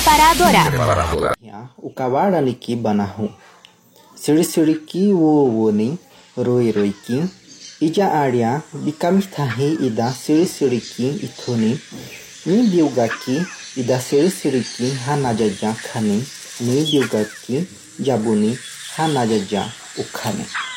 para adorar. O kawarani ki banahu. Siri ki wo ni roi ki. Ija área de kamitahi ida siri ki itoni. Ni biugaki ida siri ki hanajaja kani. Ni biugaki jabuni hanajaja ukane.